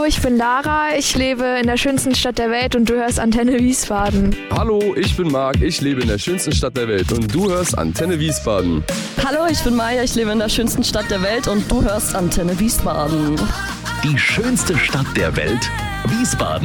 ich bin Lara, ich lebe in der schönsten Stadt der Welt und du hörst Antenne Wiesbaden. Hallo, ich bin Marc, ich lebe in der schönsten Stadt der Welt und du hörst Antenne Wiesbaden. Hallo, ich bin Maja, ich lebe in der schönsten Stadt der Welt und du hörst Antenne Wiesbaden. Die schönste Stadt der Welt, Wiesbaden.